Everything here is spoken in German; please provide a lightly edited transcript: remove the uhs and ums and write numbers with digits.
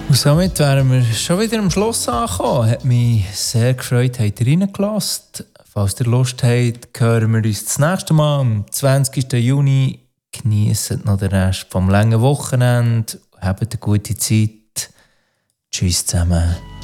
Und somit wären wir schon wieder am Schluss angekommen. Hat mich sehr gefreut, habt ihr reingelassen. Falls ihr Lust habt, hören wir uns das nächste Mal am 20. Juni. Genießt noch den Rest vom langen Wochenende. Habt eine gute Zeit. Tschüss zusammen.